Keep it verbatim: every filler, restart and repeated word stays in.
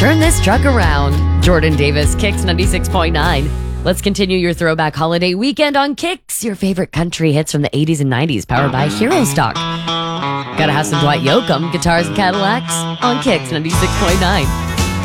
Turn this truck around. Jordan Davis, Kicks ninety-six point nine. Let's continue your throwback holiday weekend on Kicks. Your favorite country hits from the eighties and nineties, powered by Hero Stock. Gotta have some Dwight Yoakam, Guitars and Cadillacs on Kicks ninety-six point nine.